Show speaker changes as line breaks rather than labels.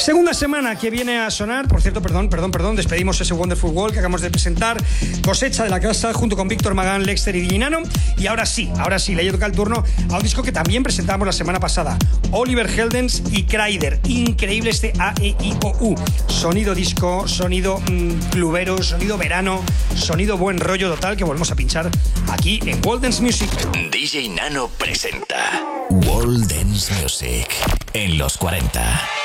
Segunda semana que viene a sonar, por cierto, perdón, despedimos ese Wonderful World que acabamos de presentar, Cosecha de la Casa, junto con Víctor Magán, Lexter y Dinano. Y ahora sí, le toca el turno a un disco que también presentamos la semana pasada, Oliver Heldens y Kryder. Increíble este A-E-I-O-U. Sonido disco, sonido clubero, sonido verano, sonido buen rollo total, que volvemos a pinchar aquí en World Dance Music.
DJ Nano presenta World Dance Music en los 40.